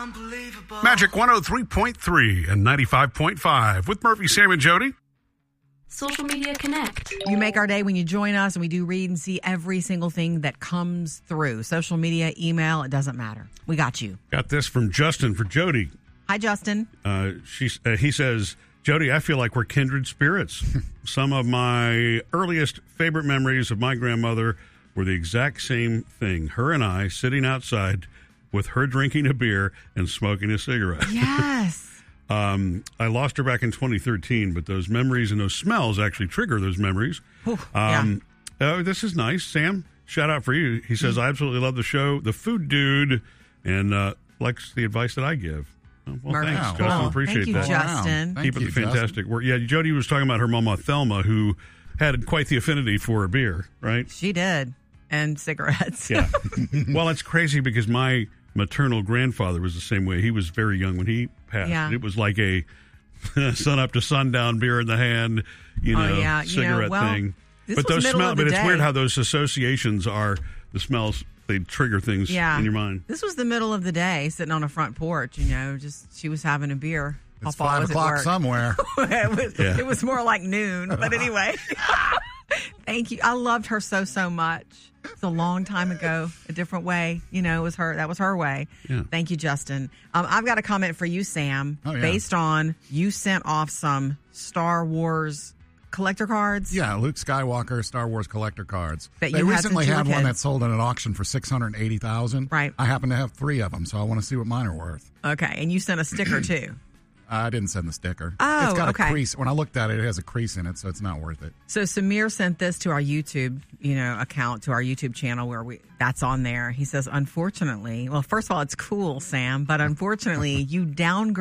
Magic 103.3 and 95.5 with Murphy, Sam, and Jody. Social Media Connect. You make our day when you join us, and we do read and see every single thing that comes through. Social media, email, it doesn't matter. We got you. Got this from Justin for Jody. Hi, Justin. He says, Jody, I feel like we're kindred spirits. Some of my earliest favorite memories of my grandmother were the exact same thing. Her and I sitting outside with her drinking a beer and smoking a cigarette. Yes. I lost her back in 2013, but those memories and those smells actually trigger those memories. This is nice. Sam, shout out for you. He says, I absolutely love the show, The Food Dude, and likes the advice that I give. Well, Murphy. thanks, Justin. Appreciate Thank you, that. Justin. Keep up the fantastic work. Yeah, Jody was talking about her mama, Thelma, who had quite the affinity for a beer, right? She did. And cigarettes. Yeah. Well, it's crazy because my maternal grandfather was the same way. He was very young when he passed. Yeah. It was like a sun up to sundown, beer in the hand, cigarette thing. But those smells. But it's day. Weird how those associations are the smells. They trigger things in your mind. This was the middle of the day, sitting on a front porch. She was having a beer. It's 5 o'clock somewhere. It was more like noon. But anyway, thank you. I loved her so much. It's a long time ago, a different way. It was her. That was her way. Yeah. Thank you, Justin. I've got a comment for you, Sam, based on you sent off some Star Wars collector cards. Yeah, Luke Skywalker Star Wars collector cards. They recently had one kids. that sold at an auction for $680,000. Right. I happen to have 3 of them, so I want to see what mine are worth. Okay, and you sent a sticker too. I didn't send the sticker. Oh, it's got okay. a crease. When I looked at it, it has a crease in it, so it's not worth it. So Samir sent this to our YouTube, account, to our YouTube channel where that's on there. He says, unfortunately, well, first of all, it's cool, Sam, but unfortunately, you downgrade